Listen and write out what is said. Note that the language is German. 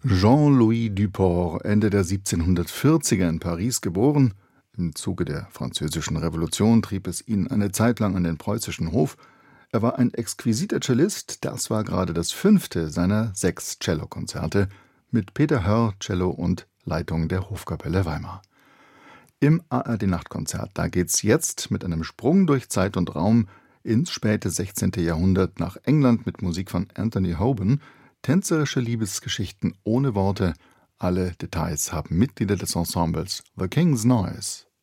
Jean-Louis Duport, Ende der 1740er in Paris geboren. Im Zuge der Französischen Revolution trieb es ihn eine Zeit lang an den preußischen Hof. Er war ein exquisiter Cellist, das war gerade das 5. seiner 6 Cellokonzerte mit Peter Hörr, Cello und Leitung der Hofkapelle Weimar. Im ARD-Nachtkonzert, da geht's jetzt mit einem Sprung durch Zeit und Raum ins späte 16. Jahrhundert nach England mit Musik von Anthony Hoban. Tänzerische Liebesgeschichten ohne Worte. Alle Details haben Mitglieder des Ensembles The King's Noise.